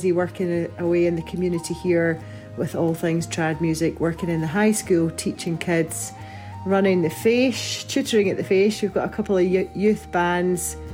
busy working away in the community here with all things trad music, working in the high school, teaching kids, running the Fèis, tutoring at the Fèis. We've got a couple of youth bands,